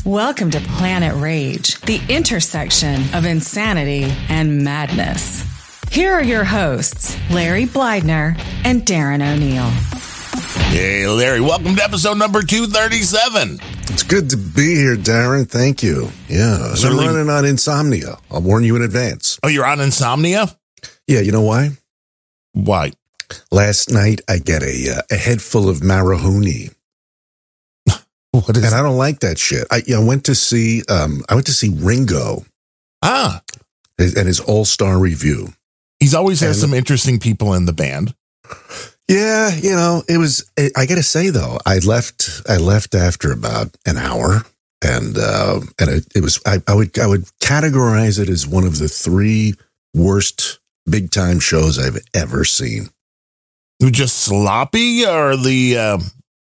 Welcome to Planet Rage, the intersection of insanity and madness. Here are your hosts, Larry Blydner and Darren O'Neill. Hey, Larry, welcome to episode number 237. It's good to be here, Darren. Thank you. Yeah, I'm running on insomnia. I'll warn you in advance. Oh, you're on insomnia? Yeah, you know why? Why? Last night, I get a head full of marahuni. What is and I don't like that shit. I went to see Ringo. And his All-Star Review. He's always has some interesting people in the band. Yeah, it was. I got to say though, I left after about an hour, and it was. I would categorize it as one of the three worst big time shows I've ever seen. Just sloppy, or the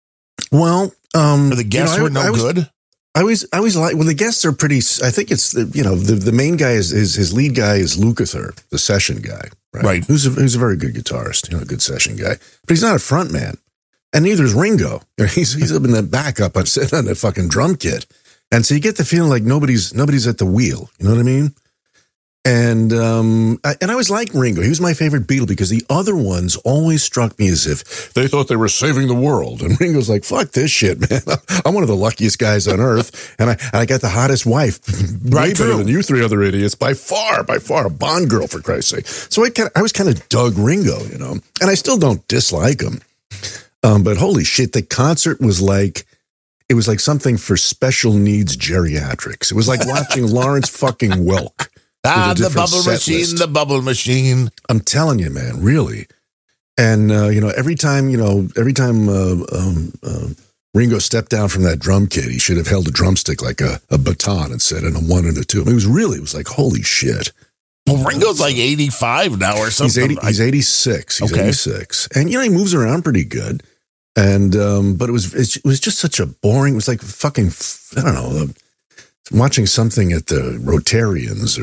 the guests were no good. I always like, well, the guests are pretty. I think it's the main guy is his lead guy is Lukather, the session guy, right? Who's a very good guitarist, a good session guy, but he's not a front man, and neither is Ringo. He's up in the backup sitting on the fucking drum kit, and so you get the feeling like nobody's at the wheel. You know what I mean? And I always liked Ringo. He was my favorite Beatle because the other ones always struck me as if they thought they were saving the world. And Ringo's like, fuck this shit, man. I'm one of the luckiest guys on earth. And I got the hottest wife. Way better than you three other idiots. By far, a Bond girl, for Christ's sake. So I was kind of dug Ringo, And I still don't dislike him. But holy shit, the concert was like, it was like something for special needs geriatrics. It was like watching Lawrence fucking Welk. The bubble machine. I'm telling you, man, really. And, every time Ringo stepped down from that drum kit, he should have held a drumstick like a baton and said in a 1 and a 2. I mean, it was like, holy shit. Well, Ringo's like 85 now or something. He's 86. He's okay. 86. And, he moves around pretty good. And, but it was just such a boring, it was like fucking, I don't know, watching something at the Rotarians or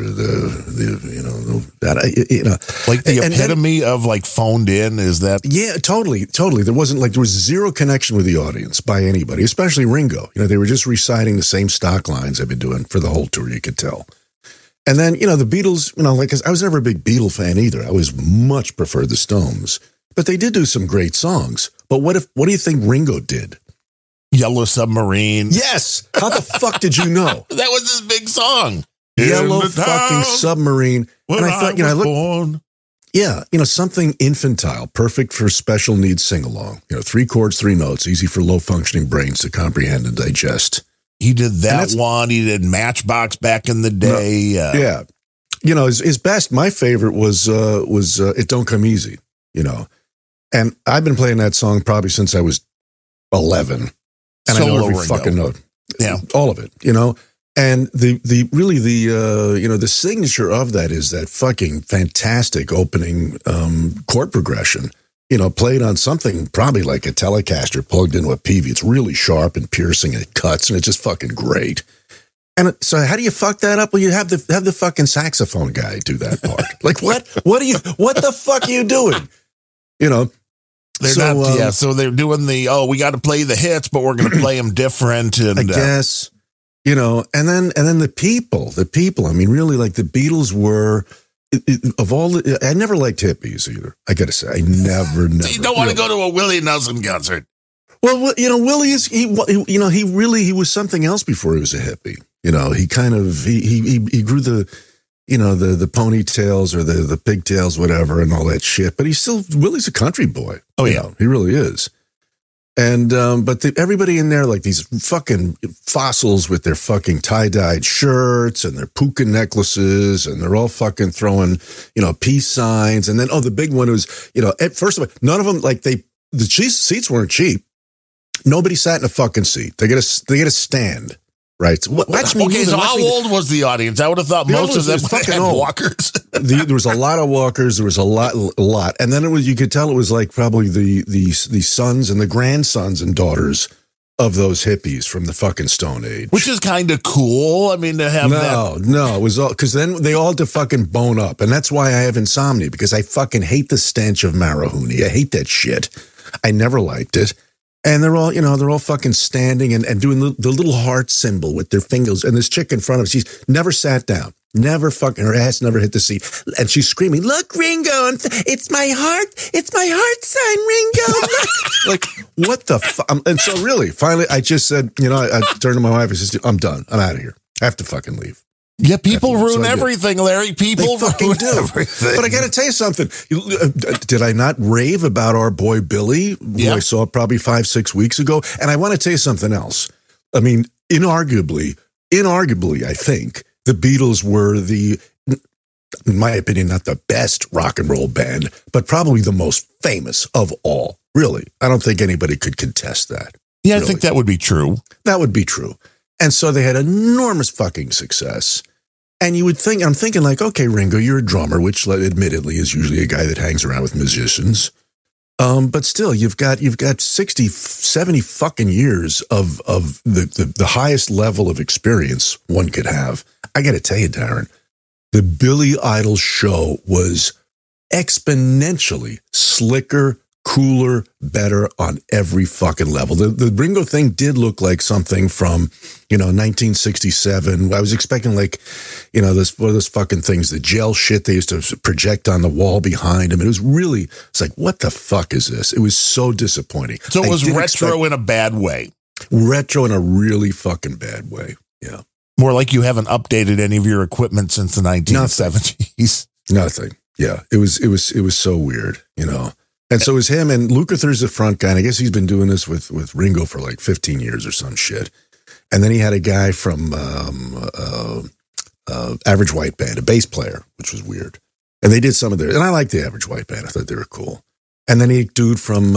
like the epitome of like phoned in. Is that? Yeah, totally. There was zero connection with the audience by anybody, especially Ringo. They were just reciting the same stock lines I've been doing for the whole tour. You could tell. And then, the Beatles, I was never a big Beatle fan either. I always much preferred the Stones, but they did do some great songs. But what do you think Ringo did? Yellow Submarine. Yes. How the fuck did you know? That was his big song. Yellow fucking Submarine. And I thought, I looked. Born. Yeah, something infantile, perfect for special needs sing-along. 3 chords, 3 notes, easy for low-functioning brains to comprehend and digest. He did that one. He did Matchbox back in the day. Yeah. His best, my favorite was It Don't Come Easy, And I've been playing that song probably since I was 11. And I know every fucking note. Yeah. All of it, And the signature of that is that fucking fantastic opening chord progression, played on something probably like a Telecaster plugged into a PV. It's really sharp and piercing and it cuts and it's just fucking great. And so how do you fuck that up? Well, you have the fucking saxophone guy do that part. Like what? What the fuck are you doing? So they're doing we got to play the hits, but we're going to play them different. And I guess, and then the people, I mean, really, like the Beatles were, I never liked hippies either. I got to say, I never. So you don't want to go to a Willie Nelson concert. Well, Willie he was something else before he was a hippie. He kind of, he grew the ponytails or the pigtails, whatever, and all that shit. But Willie's a country boy. Oh, yeah. He really is. And, but everybody in there, like these fucking fossils with their fucking tie-dyed shirts and their puka necklaces, and they're all fucking throwing, peace signs. And then, the big one was, first of all, none of them, like the seats weren't cheap. Nobody sat in a fucking seat. They get a stand. Right. So how old was the audience? I would have thought most of them had walkers. There was a lot of walkers. There was a lot. And then you could tell it was like probably the sons and the grandsons and daughters of those hippies from the fucking Stone Age. Which is kind of cool. I mean, to have that. No, it was all, because then they all had to fucking bone up. And that's why I have insomnia, because I fucking hate the stench of marahuni. I hate that shit. I never liked it. And they're all fucking standing and doing the little heart symbol with their fingers. And this chick in front of us, she's never sat down. Never fucking, her ass never hit the seat. And she's screaming, look, Ringo, it's my heart sign, Ringo. Like, what the fuck? And so really, finally, I just said, I turned to my wife and said, I'm done. I'm out of here. I have to fucking leave. Yeah, people ruin everything, Larry. People fucking do everything. But I got to tell you something. Did I not rave about our boy Billy, who I saw probably 5-6 weeks ago? And I want to tell you something else. I mean, inarguably, I think the Beatles were in my opinion, not the best rock and roll band, but probably the most famous of all. Really, I don't think anybody could contest that. Yeah, really. I think that would be true. That would be true. And so they had enormous fucking success. And you would think, I'm thinking like, okay, Ringo, you're a drummer, which admittedly is usually a guy that hangs around with musicians. But still, you've got 60, 70 fucking years of the highest level of experience one could have. I got to tell you, Darren, the Billy Idol show was exponentially slicker, cooler, better on every fucking level. The Ringo thing did look like something from, 1967. I was expecting those fucking things, the gel shit they used to project on the wall behind him. It's like, what the fuck is this? It was so disappointing. So it was retro in a bad way. Retro in a really fucking bad way. Yeah. More like you haven't updated any of your equipment since the 1970s. Nothing. Yeah. It was so weird, And so it was him, and Lukather's the front guy, and I guess he's been doing this with Ringo for like 15 years or some shit. And then he had a guy from Average White Band, a bass player, which was weird. And they did some of and I liked the Average White Band. I thought they were cool. And then he had a dude from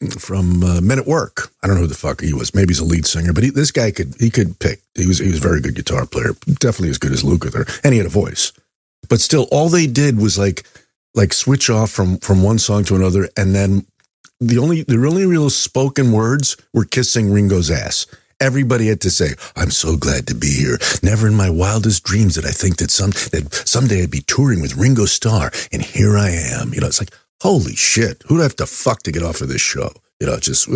Men at Work. I don't know who the fuck he was. Maybe he's a lead singer, but this guy could pick. He was a very good guitar player, definitely as good as Lukather, and he had a voice. But still, all they did was like switch off from one song to another, and then the only real spoken words were kissing Ringo's ass. Everybody had to say, "I'm so glad to be here. Never in my wildest dreams did I think that someday I'd be touring with Ringo Starr, and here I am." It's like, holy shit, who'd I have to fuck to get off of this show? It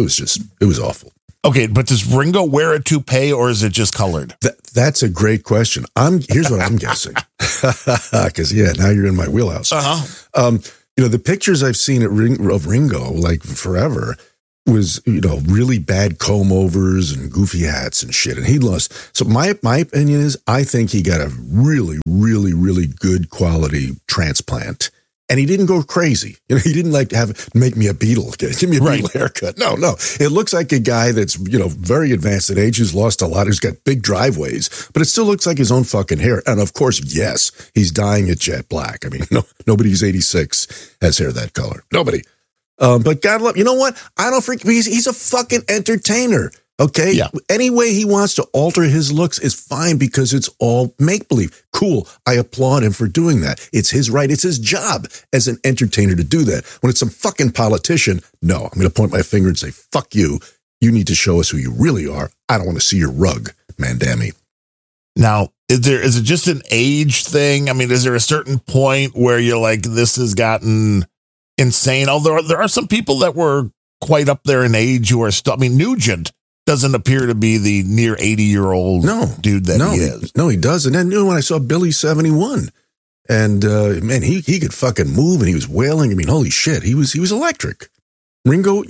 was awful. Okay, but does Ringo wear a toupee, or is it just colored? That's a great question. Here's what I'm guessing. Because, now you're in my wheelhouse. Uh-huh. The pictures I've seen of Ringo, like forever, was, really bad comb-overs and goofy hats and shit. And he lost. So my opinion is, I think he got a really, really, really good quality transplant. And he didn't go crazy. He didn't make me a Beatle. Give me a Beatle haircut. No. It looks like a guy that's, very advanced in age, who's lost a lot, who's got big driveways, but it still looks like his own fucking hair. And of course, yes, he's dyeing it jet black. I mean, nobody who's 86 has hair that color. Nobody. But God love, you know what? I don't freak. He's a fucking entertainer. Okay. Yeah. Any way he wants to alter his looks is fine because it's all make believe. Cool. I applaud him for doing that. It's his right. It's his job as an entertainer to do that. When it's some fucking politician, no, I'm going to point my finger and say, fuck you. You need to show us who you really are. I don't want to see your rug, man. Damn me. Now, is it just an age thing? I mean, is there a certain point where you're like, this has gotten insane? Although there are some people that were quite up there in age who are still, Nugent doesn't appear to be the near 80-year-old dude that he is. No, he doesn't. And when I saw Billy 71, and man, he could fucking move, and he was wailing. I mean, holy shit, he was electric. Ringo.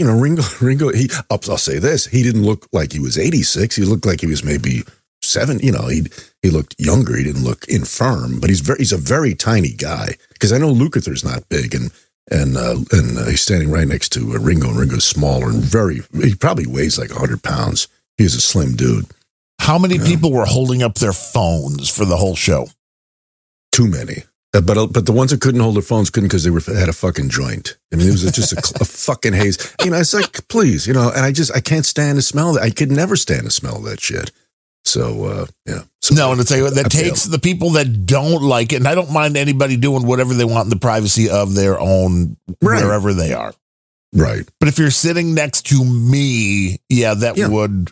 I'll say this: he didn't look like he was 86. He looked like he was maybe 7. He looked younger. He didn't look infirm, but he's a very tiny guy. Because I know Lukather's not big, and he's standing right next to Ringo, and Ringo's smaller and he probably weighs like 100 pounds. He's a slim dude. How many people were holding up their phones for the whole show? Too many. But the ones that couldn't hold their phones couldn't because they had a fucking joint. I mean, it was just a fucking haze. It's like, please, and I can't stand the smell of that. I could never stand the smell of that shit. So, yeah. So no, and it's like that takes the people that don't like it, and I don't mind anybody doing whatever they want in the privacy of their own, wherever they are. Right. But if you're sitting next to me, would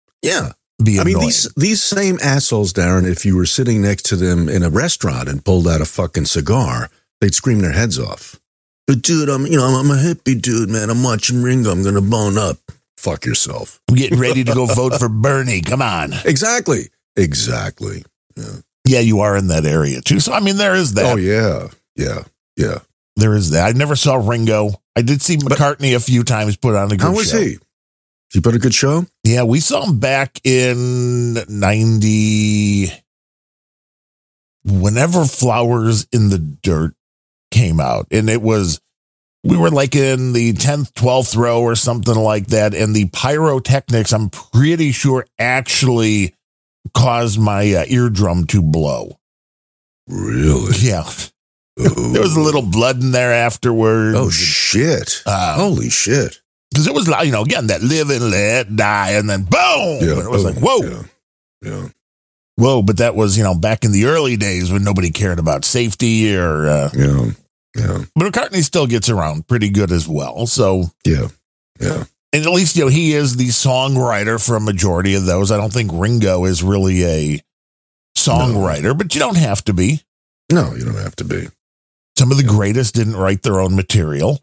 be annoying. These same assholes, Darren, if you were sitting next to them in a restaurant and pulled out a fucking cigar, they'd scream their heads off. But dude, I'm a hippie dude, man. I'm watching Ringo. I'm going to bone up. fuck yourself. I'm getting ready to go vote for Bernie. Come on. Exactly. Yeah, you are in that area too. So, I mean, there is that. Oh, yeah. There is that. I never saw Ringo. I did see McCartney a few times put on a good show. How was he? He put a good show? Yeah, we saw him back in 90, whenever Flowers in the Dirt came out. And we were like in the 10th, 12th row or something like that. And the pyrotechnics, I'm pretty sure, actually caused my eardrum to blow. Really? Yeah. There was a little blood in there afterwards. Oh, shit. Holy shit. Because it was, again, that live and let die, and then boom. Yeah. And it was like, whoa. Yeah. Whoa, but that was, back in the early days when nobody cared about safety or... Yeah. But McCartney still gets around pretty good as well, so... Yeah. And at least, he is the songwriter for a majority of those. I don't think Ringo is really a songwriter, but you don't have to be. No, you don't have to be. Some of the greatest didn't write their own material.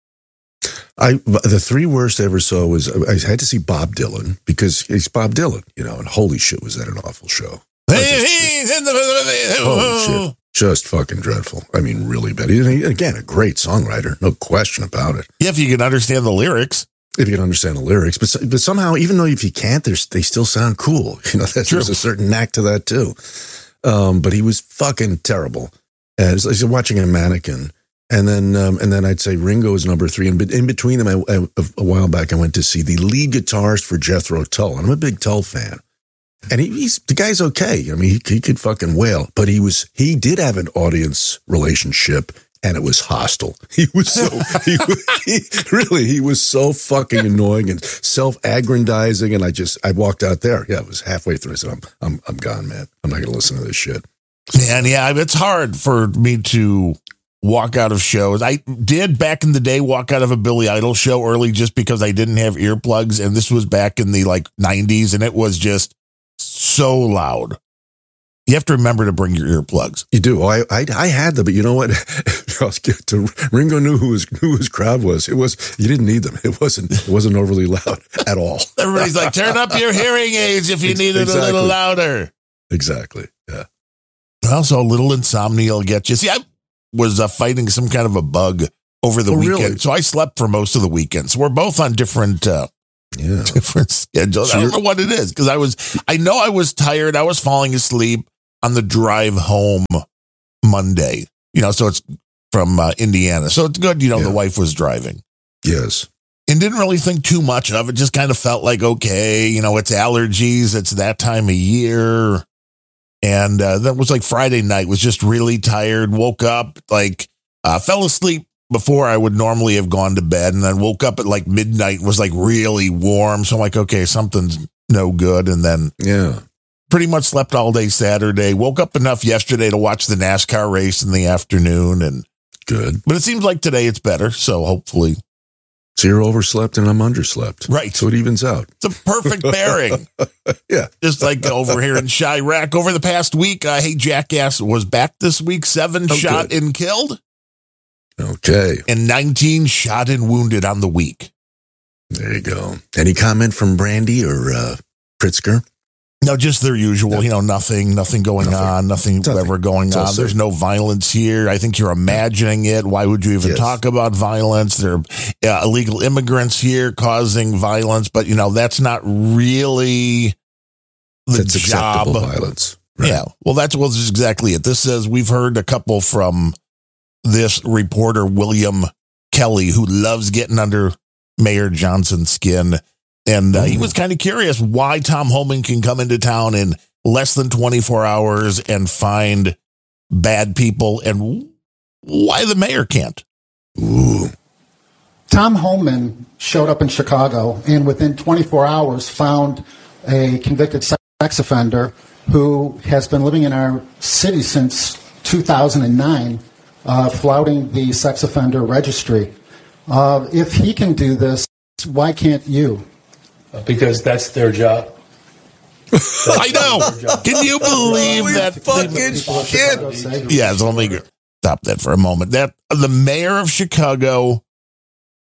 The three worst I ever saw was I had to see Bob Dylan because he's Bob Dylan, and holy shit, was that an awful show. Holy shit. Just fucking dreadful. I mean, really bad. Again, a great songwriter, no question about it. Yeah, if you can understand the lyrics. If you can understand the lyrics. But somehow, even though if you can't, they still sound cool. There's a certain knack to that too. But he was fucking terrible. And it's like watching a mannequin. And then I'd say Ringo is number 3. And in between them, a while back, I went to see the lead guitarist for Jethro Tull. And I'm a big Tull fan. And the guy's okay. I mean, he could fucking wail. But he did have an audience relationship, and it was hostile. He was so fucking annoying and self-aggrandizing. And I walked out there. Yeah, it was halfway through. I said, I'm gone, man. I'm not going to listen to this shit. Man, yeah, it's hard for me to walk out of shows. I did back in the day walk out of a Billy Idol show early just because I didn't have earplugs. And this was back in the 90s, and it was just so loud. You have to remember to bring your earplugs. You do. I had them, but you know what? Ringo knew who his crowd was. You didn't need them. It wasn't overly loud at all. Everybody's like, turn up your hearing aids if you need it a little louder. Exactly. Yeah. Also, a little insomnia will get you. See, I was fighting some kind of a bug over the weekend, really? So I slept for most of the weekend. So we're both on different schedules. I don't know what it is because I know I was tired. I was falling asleep on the drive home Monday. So it's from Indiana. So it's good, the wife was driving. Yes. And didn't really think too much of it. Just kind of felt like, okay, it's allergies. It's that time of year. And that was like Friday night, was just really tired, woke up, fell asleep before I would normally have gone to bed, and then woke up at like midnight and was like really warm. So I'm like, okay, something's no good. And then pretty much slept all day Saturday, woke up enough yesterday to watch the NASCAR race in the afternoon. And good. But it seems like today it's better. So hopefully. So you're overslept and I'm underslept. Right. So it evens out. It's a perfect pairing. Yeah. Just like over here in Chirac over the past week. Hey, Jackass was back this week. 7 shot and killed. Okay. And 19 shot and wounded on the week. There you go. Any comment from Brandy or Pritzker? No, just their usual, nothing going on, nothing ever going on. There's no violence here. I think you're imagining it. Why would you even talk about violence? There are illegal immigrants here causing violence, but, that's not really the job. Acceptable violence. Right. Yeah. Well, that's exactly it. This says we've heard a couple from this reporter, William Kelly, who loves getting under Mayor Johnson's skin. And he was kind of curious why Tom Homan can come into town in less than 24 hours and find bad people and why the mayor can't. Ooh. Tom Homan showed up in Chicago and within 24 hours found a convicted sex offender who has been living in our city since 2009, flouting the sex offender registry. If he can do this, why can't you? Because that's their job. I know. Can you believe that? Fucking shit. Yeah, so let me stop that for a moment. That the mayor of Chicago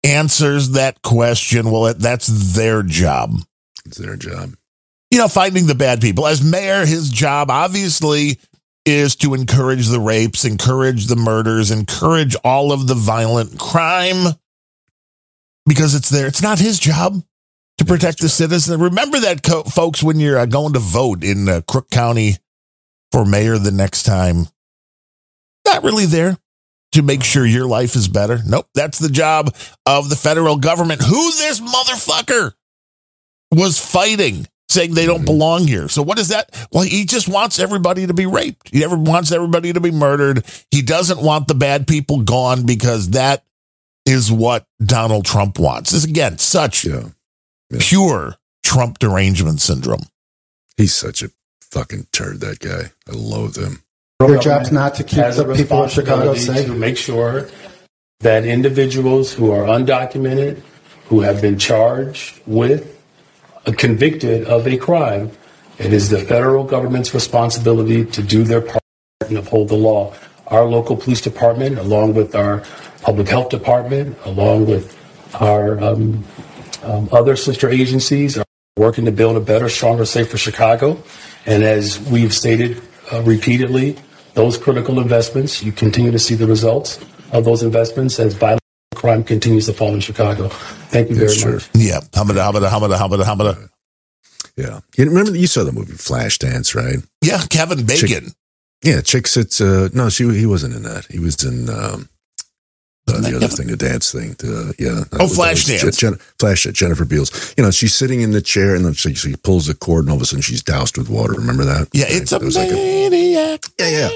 answers that question, well, that's their job. It's their job. Finding the bad people. As mayor, his job obviously is to encourage the rapes, encourage the murders, encourage all of the violent crime, because it's there. It's not his job to protect the citizen. Remember that, folks, when you're going to vote in Crook County for mayor the next time. Not really there to make sure your life is better. Nope, that's the job of the federal government, who this motherfucker was fighting, saying they don't belong here. So what is that? Well, he just wants everybody to be raped. He never wants everybody to be murdered. He doesn't want the bad people gone, because that is what Donald Trump wants. This, again, such pure Trump derangement syndrome. He's such a fucking turd, that guy. I loathe him. Their job's not to keep the people of Chicago safe. To make sure that individuals who are undocumented, who have been charged with, convicted of a crime, it is the federal government's responsibility to do their part and uphold the law. Our local police department, along with our public health department, along with our other sister agencies, are working to build a better, stronger, safer Chicago. And as we've stated repeatedly, those critical investments, you continue to see the results of those investments as violent crime continues to fall in Chicago. Thank you very much. Yeah. Hamada. Yeah. You remember, you saw the movie Flashdance, right? Yeah, Kevin Bacon. Chick sits, no, he wasn't in that. He was in the other thing, the dance thing. Flashdance. Flashdance, Jennifer Beals. She's sitting in the chair, and then she pulls the cord, and all of a sudden she's doused with water. Remember that? Yeah, it's a maniac.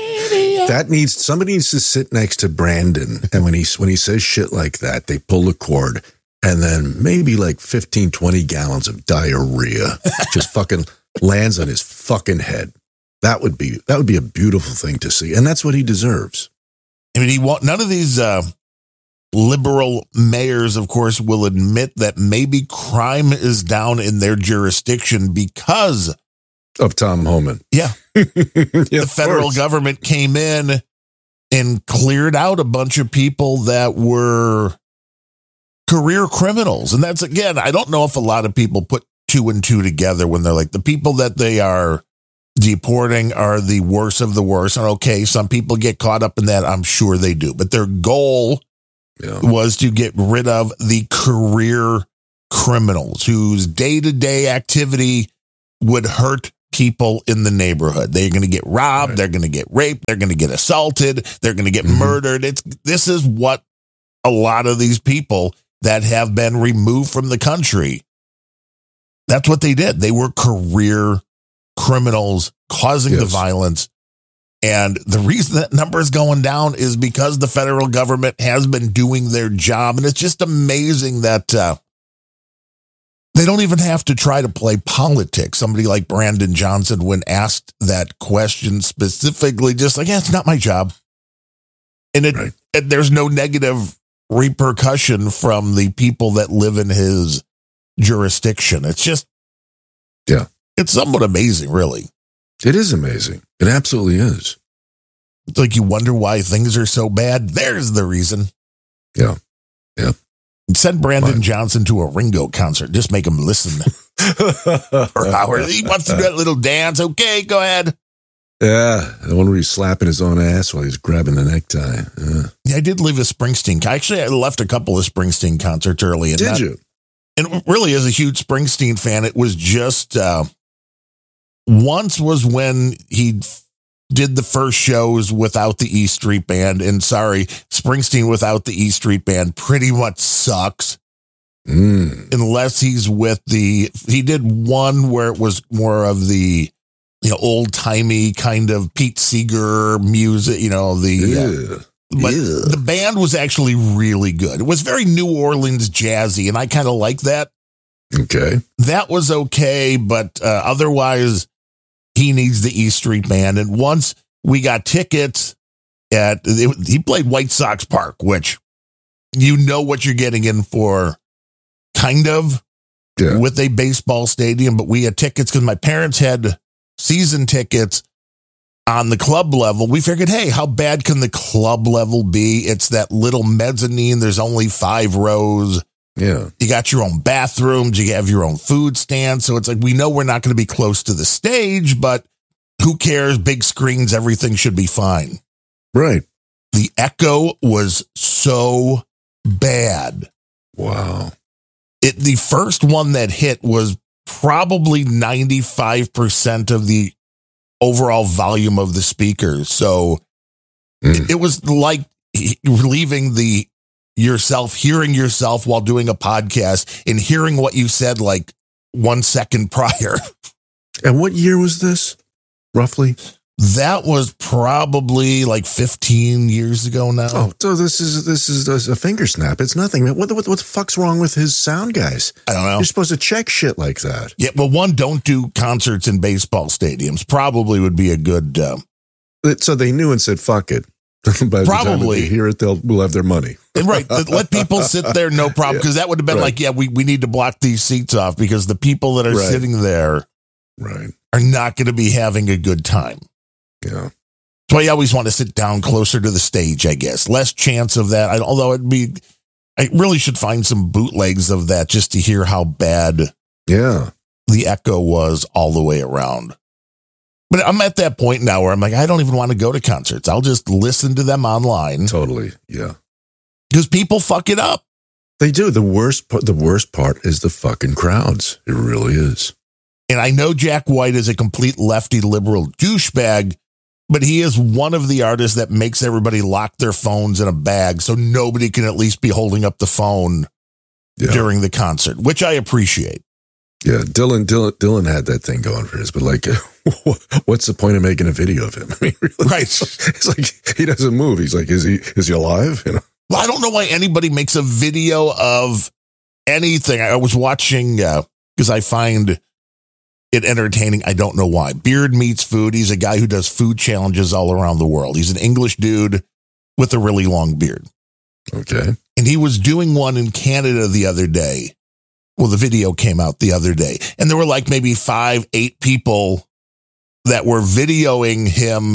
Somebody needs to sit next to Brandon, and when he says shit like that, they pull the cord, and then maybe like 15, 20 gallons of diarrhea just fucking lands on his fucking head. That would be a beautiful thing to see, and that's what he deserves. I mean, none of these liberal mayors, of course, will admit that maybe crime is down in their jurisdiction because of Tom Homan. Yeah. The federal government came in and cleared out a bunch of people that were career criminals. And that's, again, I don't know if a lot of people put two and two together when they're like, the people that they are deporting are the worst of the worst. And okay, some people get caught up in that. I'm sure they do. But their goal was to get rid of the career criminals whose day-to-day activity would hurt people in the neighborhood. They're going to get robbed. Right. They're going to get raped. They're going to get assaulted. They're going to get murdered. This is what a lot of these people that have been removed from the country, that's what they did. They were career criminals causing the violence. And the reason that number is going down is because the federal government has been doing their job. And it's just amazing that they don't even have to try to play politics. Somebody like Brandon Johnson, when asked that question specifically, just like, it's not my job. And there's no negative repercussion from the people that live in his jurisdiction. It's just, it's somewhat amazing, really. It is amazing. It absolutely is. It's like you wonder why things are so bad. There's the reason. Yeah. Send Brandon Johnson to a Ringo concert. Just make him listen for hours. He wants to do that little dance. Okay, go ahead. Yeah, the one where he's slapping his own ass while he's grabbing the necktie. Yeah, I did leave a Springsteen. Actually, I left a couple of Springsteen concerts early. And did you? And really, as a huge Springsteen fan, it was just once was when he did the first shows without the E Street Band. And sorry, Springsteen without the E Street Band pretty much sucks. Unless he's with he did one where it was more of the old timey kind of Pete Seeger music, but the band was actually really good. It was very New Orleans jazzy, and I kind of like that. Okay. That was okay, but otherwise, he needs the E Street Band. And once we got tickets he played White Sox Park, which what you're getting in for, kind of, with a baseball stadium. But we had tickets because my parents had season tickets, on the club level, we figured, hey, how bad can the club level be? It's that little mezzanine. There's only 5 rows. Yeah. You got your own bathrooms. You have your own food stand. So it's like, we know we're not going to be close to the stage, but who cares? Big screens, everything should be fine. Right. The echo was so bad. Wow. The first one that hit was probably 95% of the overall volume of the speakers. So it was like leaving hearing yourself while doing a podcast and hearing what you said like 1 second prior. And what year was this, roughly? That was probably like 15 years ago now. Oh, so this is a finger snap. It's nothing. What the fuck's wrong with his sound guys? I don't know. You're supposed to check shit like that. Yeah, but don't do concerts in baseball stadiums. Probably would be a good. So they knew and said, "Fuck it." By the time they hear it, we'll have their money. Right. Let people sit there, no problem. Because that would have been like, yeah, we need to block these seats off because the people that are sitting there are not going to be having a good time. Yeah. So I always want to sit down closer to the stage, I guess. Less chance of that. Although I really should find some bootlegs of that just to hear how bad the echo was all the way around. But I'm at that point now where I'm like, I don't even want to go to concerts. I'll just listen to them online. Totally. Yeah. Because people fuck it up. They do. The worst part is the fucking crowds. It really is. And I know Jack White is a complete lefty liberal douchebag, but he is one of the artists that makes everybody lock their phones in a bag so nobody can at least be holding up the phone during the concert, which I appreciate. Yeah, Dylan had that thing going for us, but like, what's the point of making a video of him? I mean, really, right? It's like he doesn't move. He's like, is he alive? You know? Well, I don't know why anybody makes a video of anything. I was watching because I find it entertaining. I don't know why. Beard Meets Food. He's a guy who does food challenges all around the world. He's an English dude with a really long beard. Okay. And he was doing one in Canada the other day. Well, the video came out the other day, and there were like maybe 5-8 people that were videoing him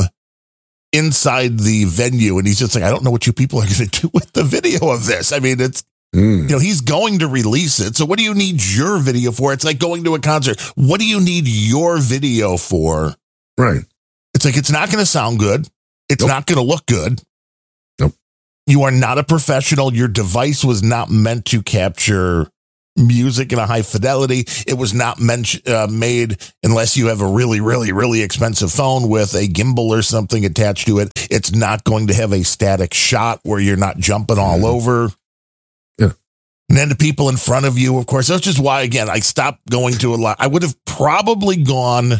inside the venue. And he's just like, I don't know what you people are going to do with the video of this. I mean, it's, he's going to release it. So what do you need your video for? It's like going to a concert. What do you need your video for? Right. It's like, it's not going to sound good. It's not going to look good. Nope. You are not a professional. Your device was not meant to capture music in a high fidelity. It was not made unless you have a really, really, really expensive phone with a gimbal or something attached to it. It's not going to have a static shot where you're not jumping all over. Yeah. And then the people in front of you, of course, that's just why, again, I stopped going to a lot. I would have probably gone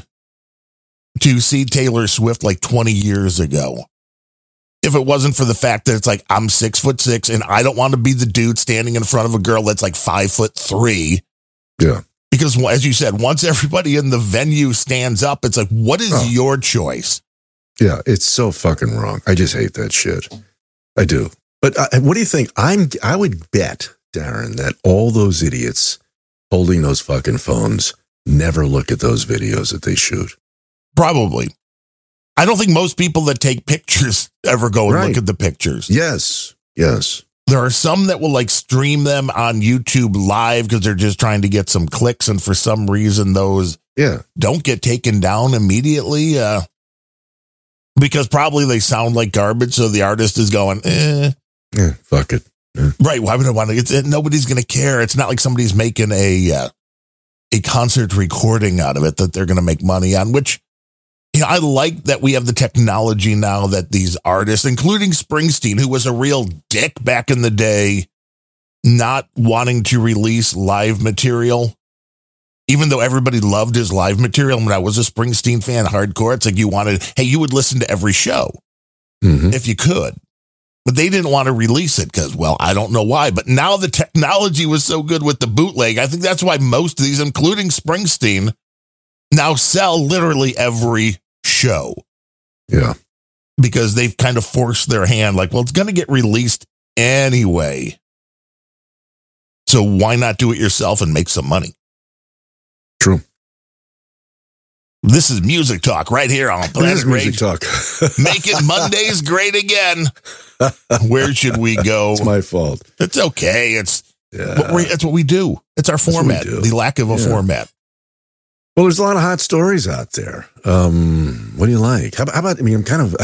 to see Taylor Swift like 20 years ago. If it wasn't for the fact that it's like, I'm 6'6" and I don't want to be the dude standing in front of a girl that's like 5'3". Yeah. Because as you said, once everybody in the venue stands up, it's like, what is your choice? Yeah. It's so fucking wrong. I just hate that shit. I do. But what do you think? I would bet, Darren, that all those idiots holding those fucking phones never look at those videos that they shoot. Probably. I don't think most people that take pictures ever go and look at the pictures. Yes. Yes. There are some that will like stream them on YouTube live because they're just trying to get some clicks. And for some reason, those don't get taken down immediately because probably they sound like garbage. So the artist is going, fuck it. Yeah. Right. Why would I want to? Nobody's going to care. It's not like somebody's making a concert recording out of it that they're going to make money on, which, I like that we have the technology now that these artists, including Springsteen, who was a real dick back in the day, not wanting to release live material, even though everybody loved his live material. When I was a Springsteen fan, hardcore, it's like you would listen to every show if you could. But they didn't want to release it because, well, I don't know why. But now the technology was so good with the bootleg. I think that's why most of these, including Springsteen, now sell literally every show. Yeah. Because they've kind of forced their hand like, well, it's going to get released anyway. So why not do it yourself and make some money? True. This is Music Talk right here on Planet Rage. Music Talk. Making Mondays great again. Where should we go? It's my fault. It's okay. It's what we do. It's our format. The lack of a format. Well, there's a lot of hot stories out there. What do you like? How about? I mean, I'm kind of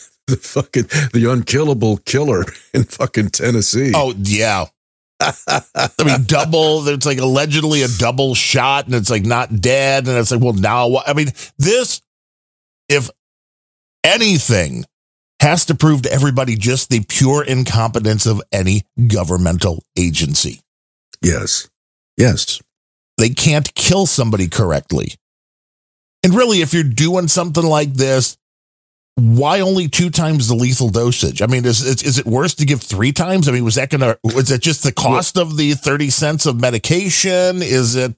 the unkillable killer in fucking Tennessee. Oh yeah. I mean, it's like allegedly a double shot, and it's like not dead, and it's like, well, now what? I mean, this, if anything, has to prove to everybody just the pure incompetence of any governmental agency. Yes. They can't kill somebody correctly. And really, if you're doing something like this, why only 2 times the lethal dosage? I mean, is it worse to give 3 times? I mean, was that just the cost of the 30 cents of medication? Is that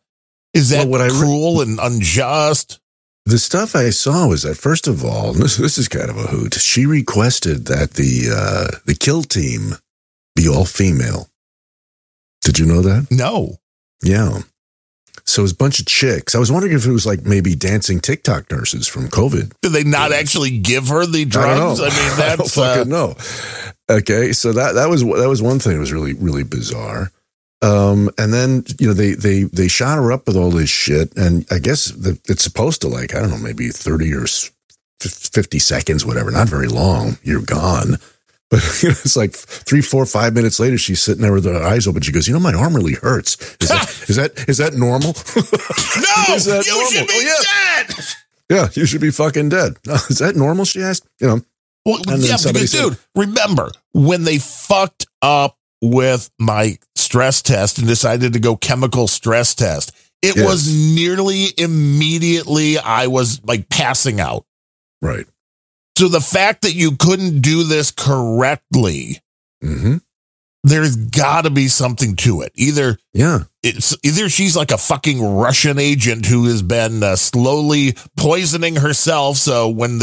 cruel and unjust? The stuff I saw was that, first of all, this is kind of a hoot. She requested that the kill team be all female. Did you know that? No. Yeah. So it was a bunch of chicks. I was wondering if it was like maybe dancing TikTok nurses from COVID. Did they not actually give her the drugs? I mean, that's... I don't fucking know. Okay, so that was one thing that was really, really bizarre. And then, they shot her up with all this shit, and I guess it's supposed to, like, I don't know, maybe 30 or 50 seconds, whatever, not very long, you're gone. But it's like 3, 4, 5 minutes later, she's sitting there with her eyes open. She goes, my arm really hurts. Is that normal? No, is that you normal? should be dead. Yeah, you should be fucking dead. No, is that normal? She asked. Well, yeah, because, dude, remember when they fucked up with my stress test and decided to go chemical stress test, it was nearly immediately I was like passing out. Right. So the fact that you couldn't do this correctly, there's got to be something to it. Either she's like a fucking Russian agent who has been slowly poisoning herself. So when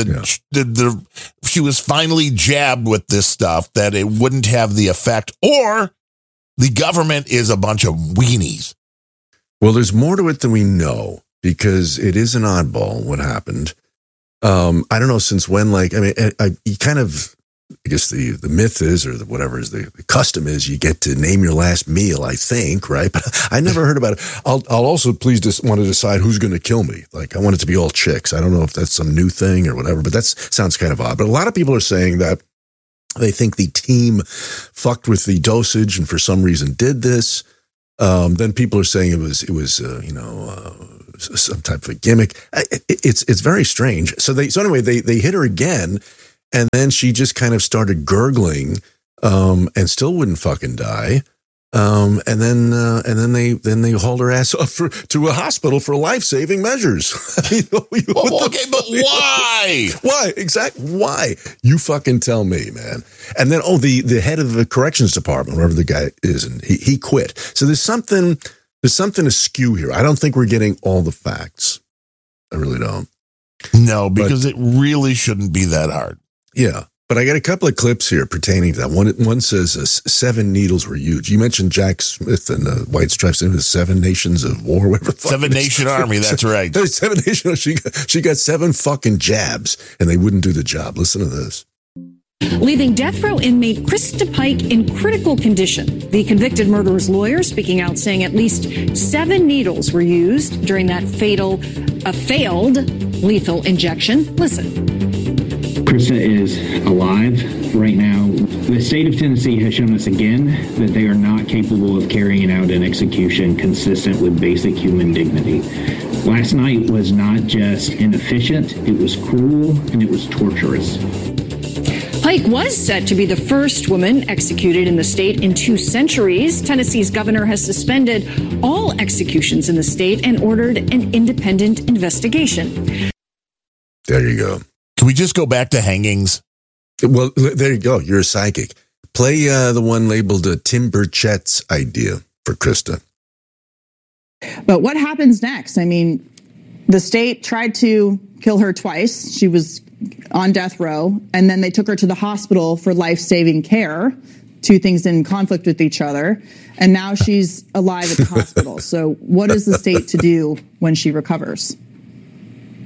she was finally jabbed with this stuff, that it wouldn't have the effect, or the government is a bunch of weenies. Well, there's more to it than we know, because it is an oddball what happened. I don't know since when, like, I mean, you kind of, I guess the myth is, or whatever is the custom is, you get to name your last meal, I think, right? But I never heard about it. I'll also please just want to decide who's going to kill me. Like, I want it to be all chicks. I don't know if that's some new thing or whatever, but that sounds kind of odd. But a lot of people are saying that they think the team fucked with the dosage and for some reason did this. Then people are saying it was some type of a gimmick. It's very strange. So anyway, they hit her again, and then she just kind of started gurgling, and still wouldn't fucking die. And then they hauled her ass off to a hospital for life-saving measures. Okay, but why? Why? Exactly. Why? You fucking tell me, man. And then, the head of the corrections department, wherever the guy is, and he quit. So there's something askew here. I don't think we're getting all the facts. I really don't. No, because it really shouldn't be that hard. Yeah. But I got a couple of clips here pertaining to that. One says 7 needles were used. You mentioned Jack Smith and the White Stripes. It was 7 Nations of War, whatever. 7 Nation Army, that's right. 7 Nation. She got 7 fucking jabs, and they wouldn't do the job. Listen to this. Leaving death row inmate Krista Pike in critical condition. The convicted murderer's lawyer speaking out, saying at least 7 needles were used during that failed lethal injection. Listen. Krista is alive right now. The state of Tennessee has shown us again that they are not capable of carrying out an execution consistent with basic human dignity. Last night was not just inefficient, it was cruel, and it was torturous. Pike was set to be the first woman executed in the state in 2 centuries. Tennessee's governor has suspended all executions in the state and ordered an independent investigation. There you go. Can we just go back to hangings? Well, there you go. You're a psychic. Play the one labeled Tim Burchett's idea for Krista. But what happens next? I mean, the state tried to kill her twice. She was on death row, and then they took her to the hospital for life-saving care. 2 things in conflict with each other. And now she's alive at the hospital. So what is the state to do when she recovers?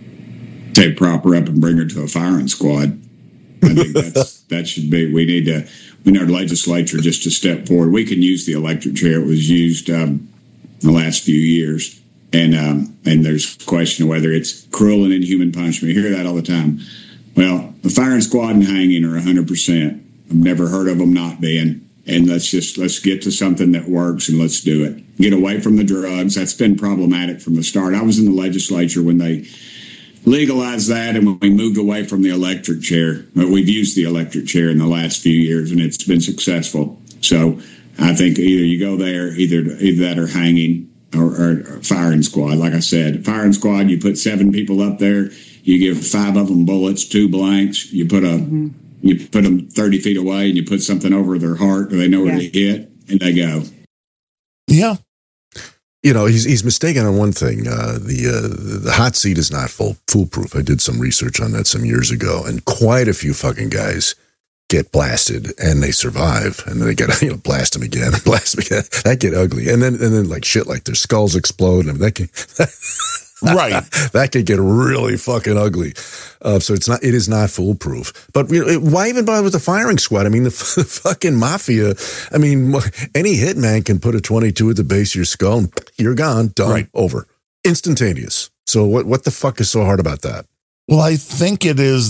They prop her up and bring her to a firing squad. I think that should be. We need our legislature just to step forward. We can use the electric chair. It was used in the last few years, and there's a question of whether it's cruel and inhuman punishment. You hear that all the time. Well, the firing squad and hanging are 100%. I've never heard of them not being. And let's get to something that works and let's do it. Get away from the drugs. That's been problematic from the start. I was in the legislature when they legalized that, and when we moved away from the electric chair. But we've used the electric chair in the last few years, and it's been successful. So I think either you go there, either that or hanging or firing squad. Like I said, firing squad, you put 7 people up there, you give 5 of them bullets, 2 blanks, you put them 30 feet away, and you put something over their heart, or they know where to hit, and they go. Yeah. He's mistaken on one thing. The hot seat is not foolproof. I did some research on that some years ago, and quite a few fucking guys get blasted and they survive, and then they get blast them again. That get ugly, and then like shit, like their skulls explode, and that can right. That could get really fucking ugly. So it is not foolproof. But why even bother with the firing squad? I mean, the fucking mafia. I mean, any hitman can put a 22 at the base of your skull, and you're gone, done, right. Over, instantaneous. So what the fuck is so hard about that? Well, I think it is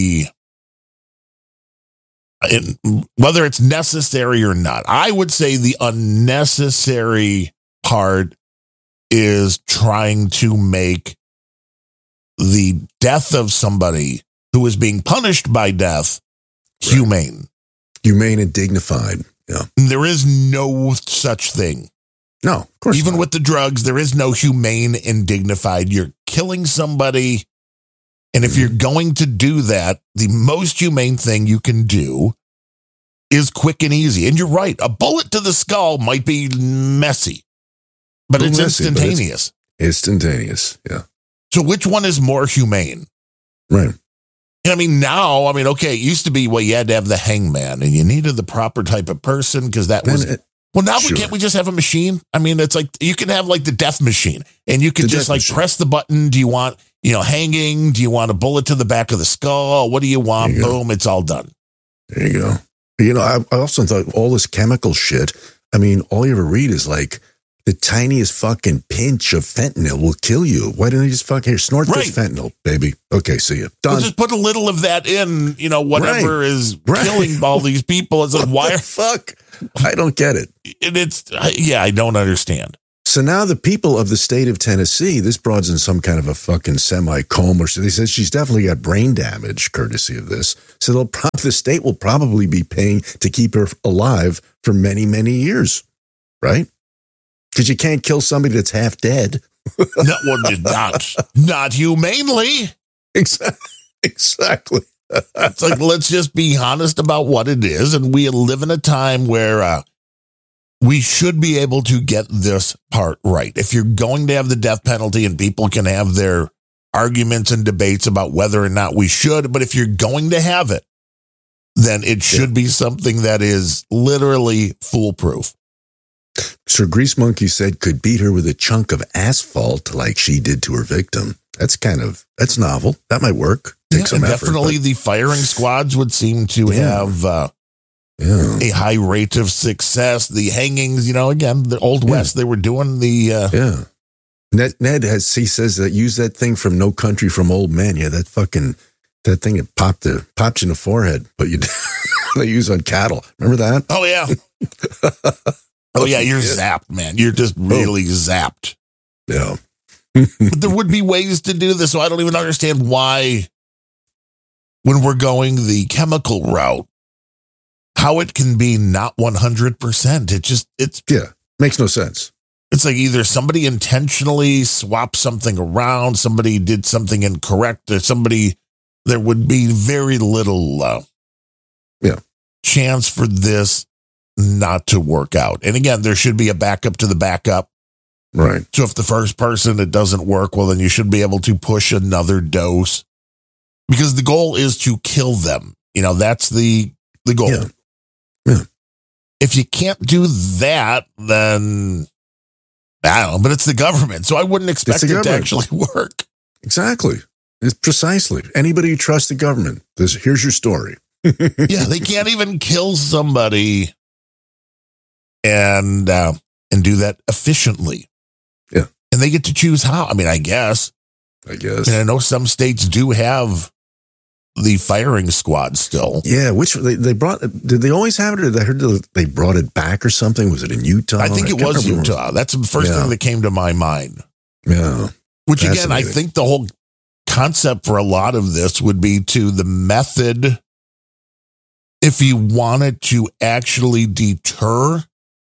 whether it's necessary or not. I would say the unnecessary part is trying to make the death of somebody who is being punished by death humane. Humane and dignified. Yeah. There is no such thing. No, of course Even not. with the drugs, there is no humane and dignified. You're killing somebody. And if you're going to do that, the most humane thing you can do is quick and easy. And you're right. A bullet to the skull might be messy, but it's instantaneous. Instantaneous. Yeah. So which one is more humane? Right. I mean, now, okay, it used to be, you had to have the hangman and you needed the proper type of person because that was... now can't we just have a machine? I mean, it's like you can have like the death machine and you can just press the button. Do you want, hanging? Do you want a bullet to the back of the skull? What do you want? Boom, it's all done. There you go. I also thought all this chemical shit, all you ever read is like the tiniest fucking pinch of fentanyl will kill you. Why don't you just snort this fentanyl, baby? Okay, see you. Done. We'll just put a little of that in, whatever is killing all these people. It's like, why the fuck? I don't get it. I don't understand. So now the people of the state of Tennessee, this broad's in some kind of a fucking semi-coma. They said she's definitely got brain damage courtesy of this. So the state will probably be paying to keep her alive for many, many years, right? Because you can't kill somebody that's half dead. Not humanely. Exactly. It's like, let's just be honest about what it is. And we live in a time where we should be able to get this part right. If you're going to have the death penalty, and people can have their arguments and debates about whether or not we should, but if you're going to have it, then it should be something that is literally foolproof. Sir Grease Monkey said could beat her with a chunk of asphalt like she did to her victim. That's novel. That might work. Take some effort, definitely the firing squads would seem to have a high rate of success. The hangings, again, the Old West, they were doing the... Ned he says that use that thing from No Country from Old Men. Yeah, that thing that popped you in the forehead, but they use on cattle. Remember that? Oh, yeah. You're zapped, man. You're just really zapped. Yeah. But there would be ways to do this, so I don't even understand why, when we're going the chemical route, how it can be not 100%. It makes no sense. It's like either somebody intentionally swapped something around, somebody did something incorrect, or there would be very little chance for this not to work out. And again, there should be a backup to the backup. Right. So if the first person, it doesn't work, well, then you should be able to push another dose, because the goal is to kill them. That's the goal. Yeah. If you can't do that, then I don't know, but it's the government. So I wouldn't expect it to actually work. Exactly. It's precisely. Anybody who trusts the government, here's your story. Yeah, they can't even kill somebody and do that efficiently. Yeah. And they get to choose how. I mean, I guess. And I know some states do have the firing squad still. Yeah, which they brought. Did they always have it? Or I heard they brought it back or something. Was it in Utah? I think it was Utah. That's the first thing that came to my mind. Yeah. Which again, I think the whole concept for a lot of this would be to the method. If you wanted to actually deter,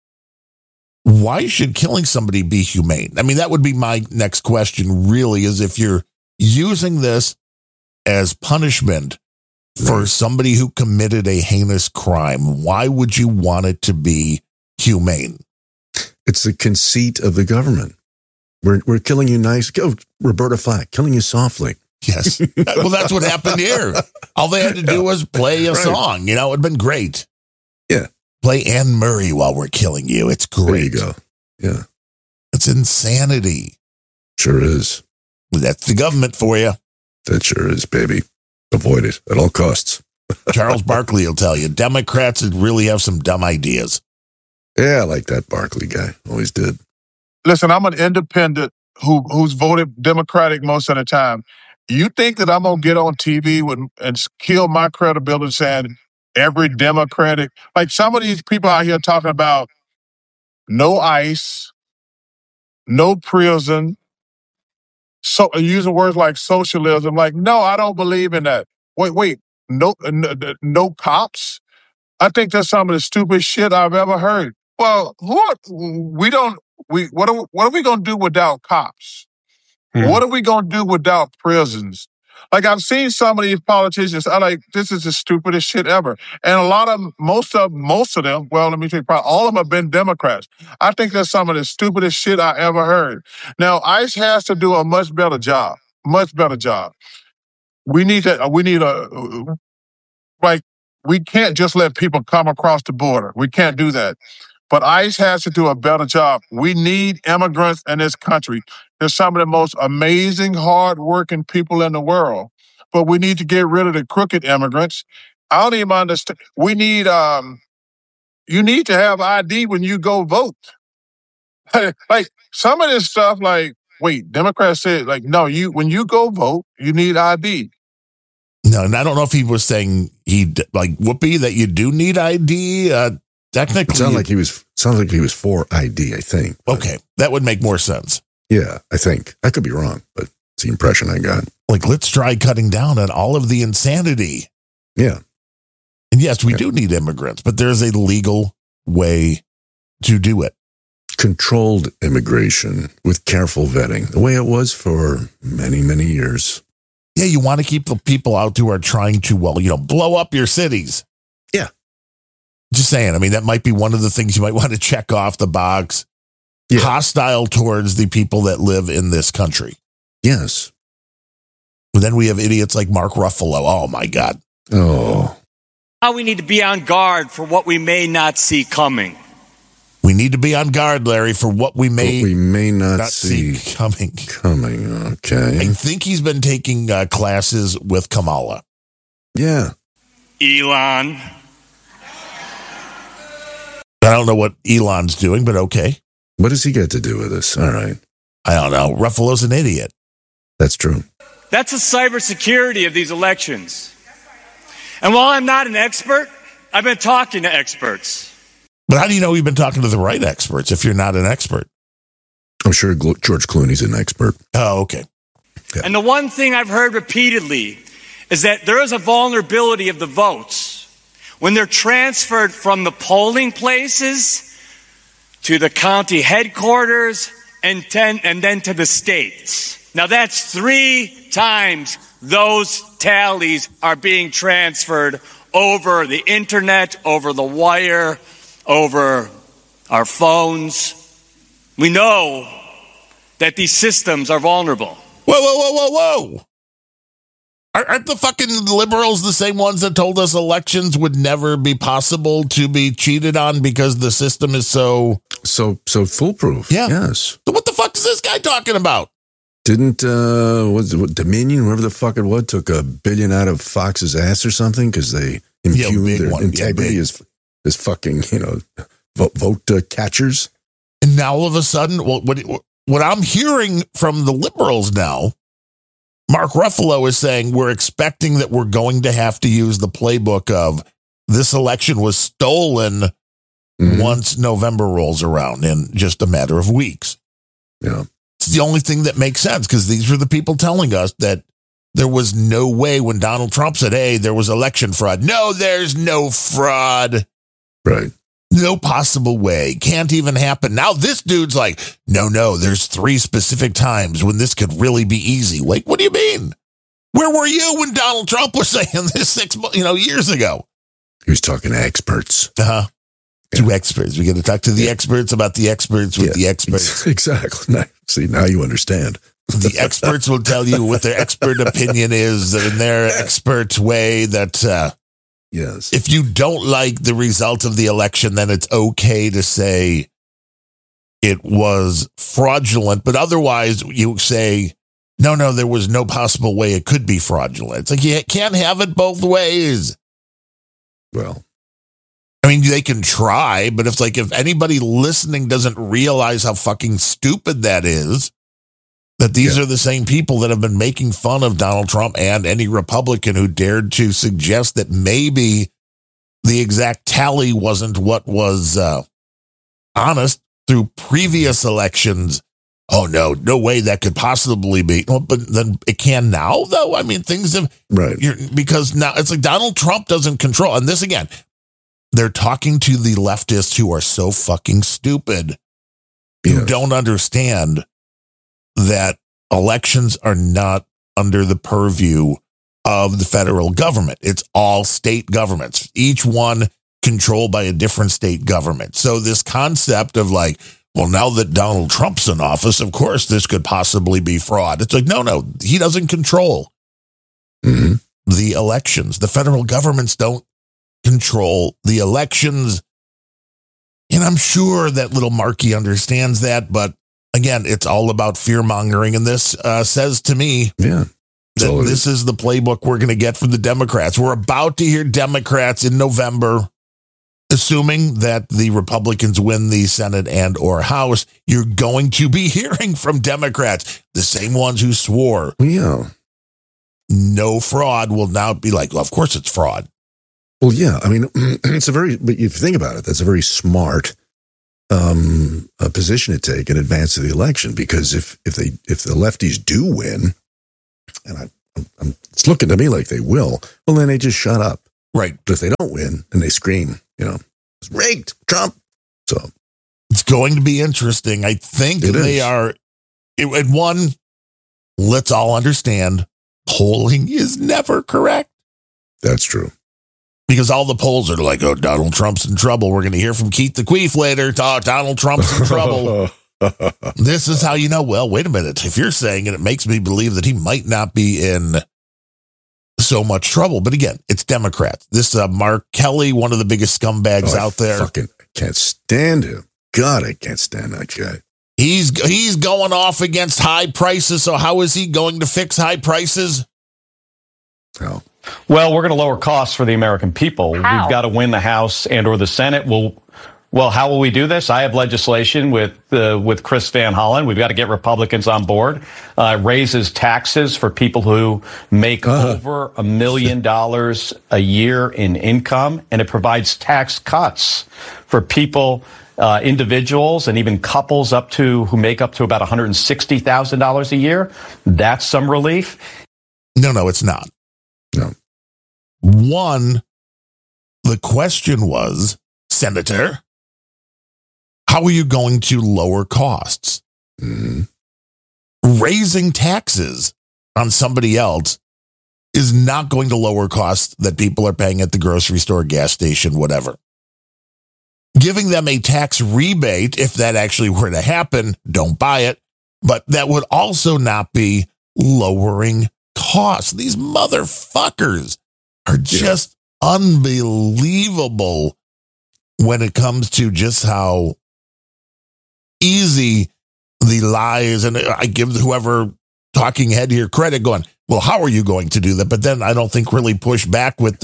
why should killing somebody be humane? I mean, that would be my next question, really, is if you're using this as punishment for somebody who committed a heinous crime, why would you want it to be humane? It's the conceit of the government. We're killing you nice. Go, Roberta Flack, killing you softly. Yes. Well, that's what happened here. All they had to do was play a song. You know, it'd been great. Yeah. Play Anne Murray while we're killing you. It's great. There you go. Yeah. It's insanity. Sure is. That's the government for you. That sure is, baby. Avoid it at all costs. Charles Barkley will tell you, Democrats really have some dumb ideas. Yeah, I like that Barkley guy. Always did. Listen, I'm an independent who's voted Democratic most of the time. You think that I'm going to get on TV and kill my credibility saying every Democratic, like some of these people out here talking about no ICE, no prison, so using words like socialism, like, no, I don't believe in that. Wait, no cops? I think that's some of the stupidest shit I've ever heard. Well, what are we going to do without cops? What are we going to do without prisons? Like, I've seen some of these politicians, I'm like, this is the stupidest shit ever. And a lot of them, most of them, well, let me tell you, probably all of them have been Democrats. I think that's some of the stupidest shit I ever heard. Now, ICE has to do a much better job. We can't just let people come across the border. We can't do that. But ICE has to do a better job. We need immigrants in this country. They're some of the most amazing, hard-working people in the world. But we need to get rid of the crooked immigrants. I don't even understand. We need, you need to have ID when you go vote. Like, some of this stuff, like, wait, Democrats said, like, no, when you go vote, you need ID. No, and I don't know if he was saying Whoopi, that you do need ID. Technically, sounds like he was for ID, I think. Okay, that would make more sense. Yeah, I think. I could be wrong, but it's the impression I got. Like, let's try cutting down on all of the insanity. Yeah. And yes, we do need immigrants, but there's a legal way to do it. Controlled immigration with careful vetting, the way it was for many, many years. Yeah, you want to keep the people out who are trying to, blow up your cities. Yeah. Just saying, I mean, that might be one of the things you might want to check off the box. Yeah. Hostile towards the people that live in this country. Yes. And then we have idiots like Mark Ruffalo. Oh, my God. Oh. Now we need to be on guard for what we may not see coming. We need to be on guard, Larry, for what we may not see coming. Okay. I think he's been taking classes with Kamala. Yeah. Elon. I don't know what Elon's doing, but okay. What does he get to do with this? All right. I don't know. Ruffalo's an idiot. That's true. That's the cybersecurity of these elections. And while I'm not an expert, I've been talking to experts. But how do you know you've been talking to the right experts if you're not an expert? I'm sure George Clooney's an expert. Oh, okay. Yeah. And the one thing I've heard repeatedly is that there is a vulnerability of the votes when they're transferred from the polling places to the county headquarters and then to the states. Now that's 3 times those tallies are being transferred over the internet, over the wire, over our phones. We know that these systems are vulnerable. Whoa. Aren't the fucking liberals the same ones that told us elections would never be possible to be cheated on because the system is so foolproof? Yeah. Yes. So what the fuck is this guy talking about? Didn't Dominion, whoever the fuck it was, took $1 billion out of Fox's ass or something because they impugned their integrity as fucking vote catchers. And now all of a sudden, what I'm hearing from the liberals now, Mark Ruffalo is saying we're expecting that we're going to have to use the playbook of this election was stolen once November rolls around in just a matter of weeks. Yeah. It's the only thing that makes sense because these were the people telling us that there was no way when Donald Trump said, hey, there was election fraud. No, there's no fraud. Right. No possible way. Can't even happen. Now this dude's like, no, there's 3 specific times when this could really be easy. Like, what do you mean? Where were you when Donald Trump was saying this 6 years ago? He was talking to experts. Uh-huh. Yeah. To experts. We got to talk to the experts about the experts with the experts. Exactly. See, now you understand. The experts will tell you what their expert opinion is in their expert way that... Yes. If you don't like the result of the election, then it's okay to say it was fraudulent. But otherwise, you say, no, there was no possible way it could be fraudulent. It's like you can't have it both ways. Well, I mean, they can try, but if anybody listening doesn't realize how fucking stupid that is, that these are the same people that have been making fun of Donald Trump and any Republican who dared to suggest that maybe the exact tally wasn't what was honest through previous elections. Oh, no way that could possibly be. Well, but then it can now, though. I mean, things have... Right. Because now it's like Donald Trump doesn't control. And this, again, they're talking to the leftists who are so fucking stupid, who don't understand that elections are not under the purview of the federal government. It's all state governments, each one controlled by a different state government. So this concept of like, well, now that Donald Trump's in office, of course, this could possibly be fraud. It's like, no, he doesn't control the elections. The federal governments don't control the elections. And I'm sure that little Markey understands that, but again, it's all about fear-mongering, and this says to me that this is the playbook we're going to get from the Democrats. We're about to hear Democrats in November, assuming that the Republicans win the Senate and or House, you're going to be hearing from Democrats, the same ones who swore no fraud will now be like, well, of course it's fraud. Well, yeah, I mean, but if you think about it, that's a very smart a position to take in advance of the election, because if the lefties do win, and it's looking to me like they will, well, then they just shut up. Right. But if they don't win, then they scream, it's rigged, Trump. So it's going to be interesting. I think they are. At one, let's all understand, polling is never correct. That's true. Because all the polls are like, oh, Donald Trump's in trouble. We're going to hear from Keith the Queef later. Donald Trump's in trouble. This is how you know, well, wait a minute. If you're saying it, it makes me believe that he might not be in so much trouble. But again, it's Democrats. This Mark Kelly, one of the biggest scumbags out there. I can't stand him. God, I can't stand that guy. He's going off against high prices. So how is he going to fix high prices? How? Well, we're going to lower costs for the American people. How? We've got to win the House and or the Senate. Well, how will we do this? I have legislation with Chris Van Hollen. We've got to get Republicans on board. Raises taxes for people who make over $1 million a year in income, and it provides tax cuts for people, individuals, and even couples who make up to about $160,000 a year. That's some relief. No, it's not. No. One, the question was, Senator, how are you going to lower costs? Raising taxes on somebody else is not going to lower costs that people are paying at the grocery store, gas station, whatever. Giving them a tax rebate, if that actually were to happen, don't buy it. But that would also not be lowering costs. These motherfuckers are just unbelievable when it comes to just how easy the lies, and I give whoever talking head to your credit going, well, how are you going to do that? But then I don't think really push back with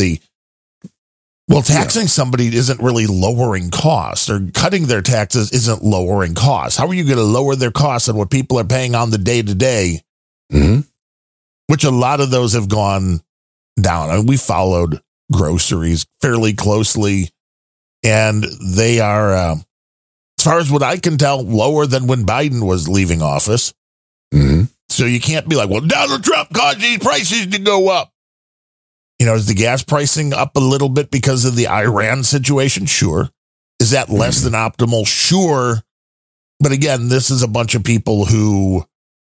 taxing somebody isn't really lowering costs, or cutting their taxes isn't lowering costs. How are you going to lower their costs on what people are paying on the day-to-day? Mm-hmm. Which a lot of those have gone down. I mean, we followed groceries fairly closely, and they are, as far as what I can tell, lower than when Biden was leaving office. Mm-hmm. So you can't be like, well, Donald Trump caused these prices to go up. You know, is the gas pricing up a little bit because of the Iran situation? Sure. Is that less than optimal? Sure. But again, this is a bunch of people who,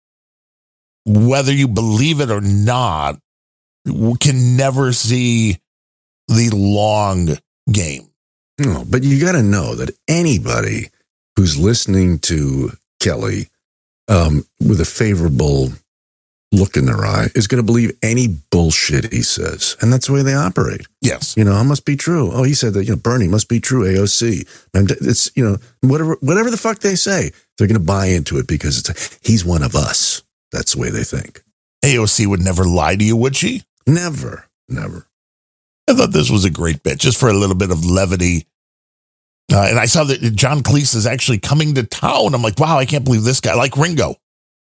whether you believe it or not, can never see the long game. No, but you got to know that anybody who's listening to Kelly with a favorable look in their eye is going to believe any bullshit he says. And that's the way they operate. Yes. You know, it must be true. Oh, he said that, you know, Bernie must be true, AOC. And it's, you know, whatever the fuck they say, they're going to buy into it because he's one of us. That's the way they think. AOC would never lie to you, would she? Never. I thought this was a great bit, just for a little bit of levity. And I saw that John Cleese is actually coming to town. I'm like, wow, I can't believe this guy, like Ringo.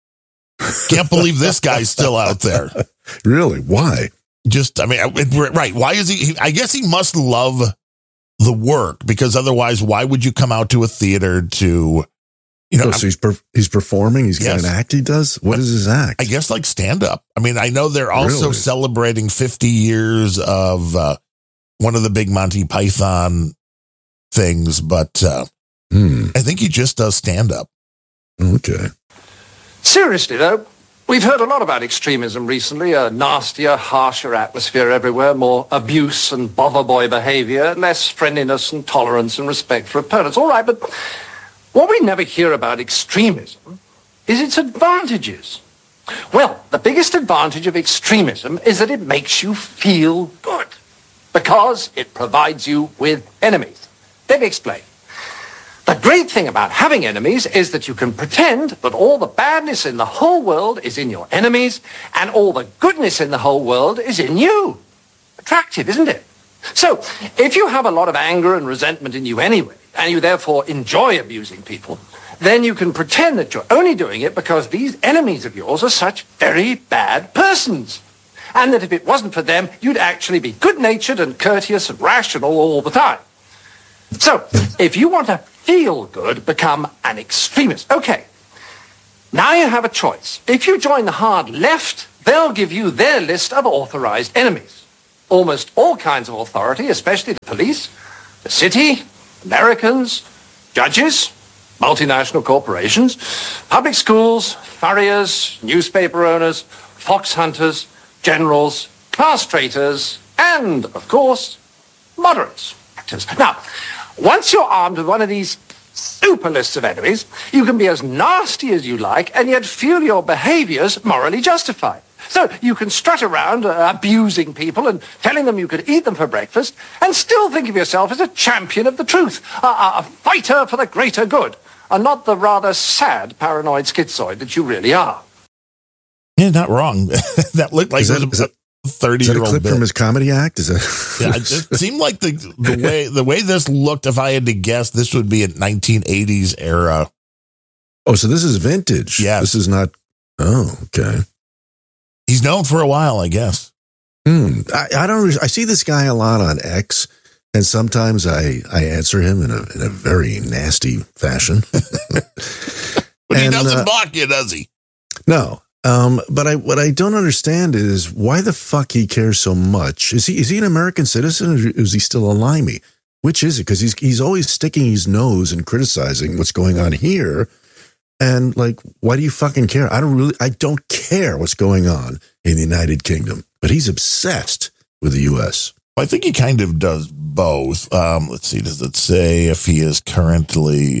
Can't believe this guy's still out there. Really? Why? Just, I mean, right. Why is he? I guess he must love the work, because otherwise, why would you come out to a theater to, you know? So he's performing. He's got an act he does. What is his act? I guess like stand up. I mean, I know they're also celebrating 50 years of one of the big Monty Python things, but I think he just does stand up. Okay. Seriously, though, we've heard a lot about extremism recently. A nastier, harsher atmosphere everywhere, more abuse and bother boy behavior, less friendliness and tolerance and respect for opponents. All right, but what we never hear about extremism is its advantages. Well, the biggest advantage of extremism is that it makes you feel good, because it provides you with enemies. Let me explain. The great thing about having enemies is that you can pretend that all the badness in the whole world is in your enemies and all the goodness in the whole world is in you. Attractive, isn't it? So, if you have a lot of anger and resentment in you anyway, and you therefore enjoy abusing people, then you can pretend that you're only doing it because these enemies of yours are such very bad persons. And that if it wasn't for them, you'd actually be good-natured and courteous and rational all the time. So, if you want to feel good, become an extremist. Okay, now you have a choice. If you join the hard left, they'll give you their list of authorized enemies. Almost all kinds of authority, especially the police, the city, Americans, judges, multinational corporations, public schools, furriers, newspaper owners, fox hunters, generals, class traitors, and, of course, moderates. Now, once you're armed with one of these super lists of enemies, you can be as nasty as you like and yet feel your behaviors morally justified. So you can strut around abusing people and telling them you could eat them for breakfast and still think of yourself as a champion of the truth, a fighter for the greater good, and not the rather sad paranoid schizoid that you really are. Yeah, not wrong. That looked like it was a 30-year-old Is that a clip bit from his comedy act? Is that? Yeah, it seemed like the way this looked, if I had to guess, this would be a 1980s era. Oh, so this is vintage. Yeah. This is not. Oh, okay. He's known for a while, I guess. I don't. I see this guy a lot on X, and sometimes I answer him in a very nasty fashion. But he doesn't block you, does he? No. But what I don't understand is why the fuck he cares so much. Is he an American citizen, or is he still a limey? Which is it? Because he's always sticking his nose and criticizing what's going on here. And like, why do you fucking care? I don't care what's going on in the United Kingdom, but he's obsessed with the U.S. I think he kind of does both. Let's see, does it say if he is currently,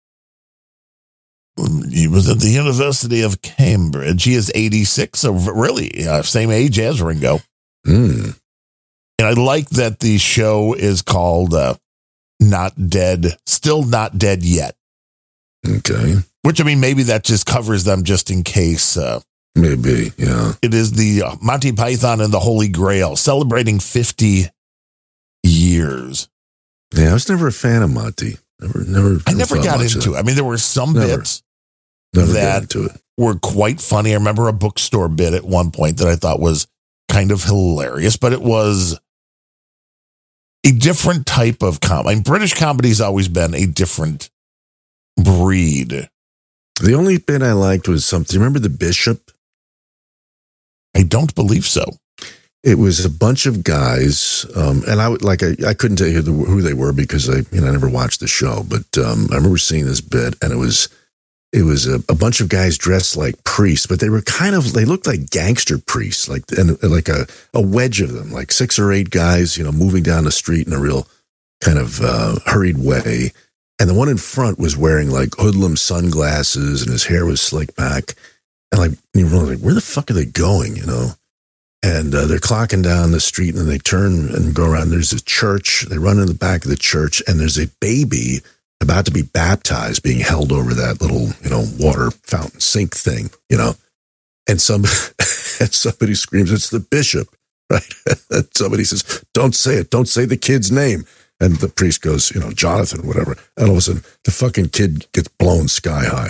he was at the University of Cambridge. He is 86, so really same age as Ringo. And I like that the show is called Not Dead, Still Not Dead Yet. Okay. Which, I mean, maybe that just covers them just in case Maybe, yeah. It is the Monty Python and the Holy Grail, celebrating 50 years. Yeah, I was never a fan of Monty. I never got into it. I mean, there were some bits that were quite funny. I remember a bookstore bit at one point that I thought was kind of hilarious, but it was a different type of comedy. I mean, British comedy's always been a different breed. The only bit I liked was something. Do you remember The Bishop? I don't believe so. It was a bunch of guys, and I couldn't tell you who they were because I never watched the show. But I remember seeing this bit, and it was a bunch of guys dressed like priests, but they looked like gangster priests, like a wedge of them, like 6 or 8 guys, moving down the street in a real kind of hurried way. And the one in front was wearing like hoodlum sunglasses, and his hair was slicked back. And you were like, where the fuck are they going? And they're clocking down the street, and then they turn and go around. There's a church. They run in the back of the church, and there's a baby about to be baptized being held over that little, water fountain sink thing, And somebody screams, it's the bishop, right? And somebody says, don't say it. Don't say the kid's name. And the priest goes, Jonathan, whatever. And all of a sudden, the fucking kid gets blown sky high.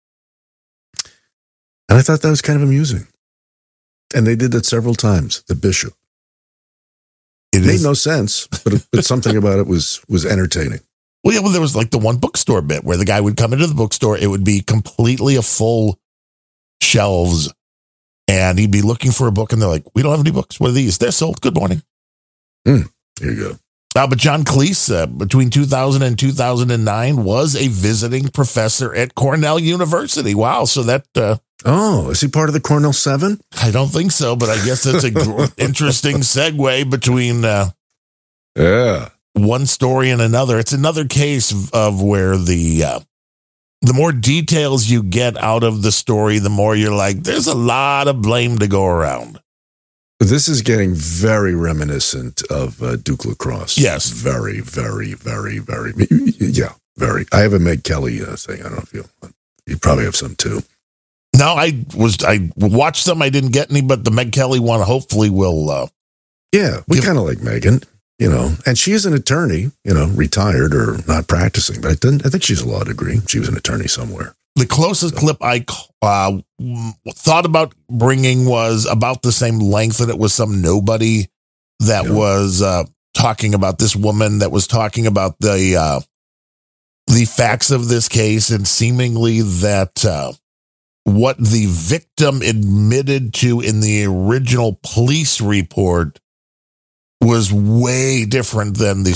And I thought that was kind of amusing. And they did that several times, the bishop. It made no sense, but something about it was entertaining. Well, yeah, there was like the one bookstore bit where the guy would come into the bookstore. It would be completely a full shelves, and he'd be looking for a book, and they're like, we don't have any books. What are these? They're sold. Good morning. Here you go. But John Cleese, between 2000 and 2009, was a visiting professor at Cornell University. Wow. So that... is he part of the Cornell 7? I don't think so, but I guess that's an interesting segue between one story and another. It's another case of where the more details you get out of the story, the more you're like, there's a lot of blame to go around. This is getting very reminiscent of Duke Lacrosse. Yes. Very, very, very, very. Yeah, very. I have a Meg Kelly thing. I don't know if you probably have some too. No, I watched some. I didn't get any, but the Meg Kelly one hopefully will. Yeah, we kind of like Megan, and she is an attorney, retired or not practicing, but I think she's a law degree. She was an attorney somewhere. The closest clip I thought about bringing was about the same length, and it was some nobody that was talking about this woman that was talking about the facts of this case, and seemingly that what the victim admitted to in the original police report was way different than the